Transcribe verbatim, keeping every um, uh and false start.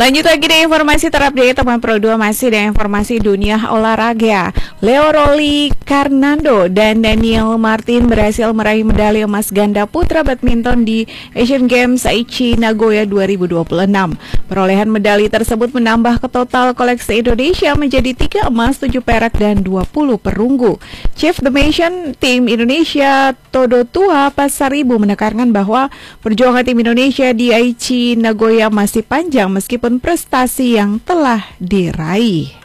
Lanjut lagi dengan informasi terupdate teman Pro dua, masih dengan informasi dunia olahraga. Leo Rolly Karnando dan Daniel Martin berhasil meraih medali emas ganda putra badminton di Asian Games Aichi Nagoya dua ribu dua puluh enam. Perolehan medali tersebut menambah ke total koleksi Indonesia menjadi tiga emas, tujuh perak, dan dua puluh perunggu. Chief the Nation tim Indonesia Todo Tua Pasaribu menekankan bahwa perjuangan tim Indonesia di Aichi Nagoya masih panjang meskipun prestasi yang telah diraih.